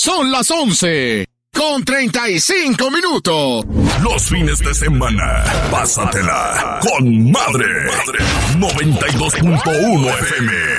Son las 11:35. Los fines de semana, pásatela con madre. 92.1 FM.